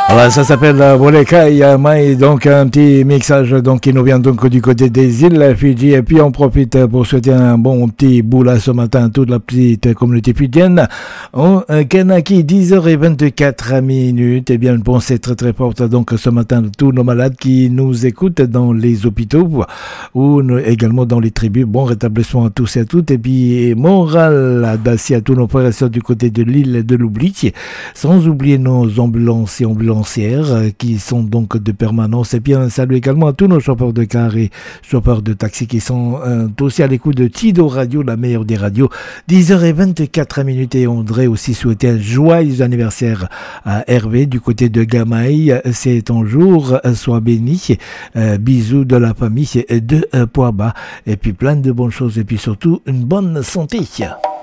Voilà, ça s'appelle Boleka Yamai, donc un petit mixage donc qui nous vient donc du côté des îles Fidji, et puis on profite pour souhaiter un bon petit boula ce matin à toute la petite communauté fidjienne. On Kanaki 10h24, et bien une pensée très très forte donc ce matin de tous nos malades qui nous écoutent dans les hôpitaux ou également dans les tribus. Bon rétablissement à tous et à toutes, et puis morale d'acier à tous nos frères et sœurs du côté de l'île de l'oubli, sans oublier nos ambulances et ambulancières qui sont donc de permanence. Et bien un salut également à tous nos chauffeurs de car et chauffeurs de taxi qui sont aussi à l'écoute de Tido Radio, la meilleure des radios. 10h24, et on voudrait aussi souhaiter un joyeux anniversaire à Hervé du côté de Gamaï. C'est ton jour, sois béni. Bisous de la famille de Poaba, et puis plein de bonnes choses, et puis surtout une bonne santé.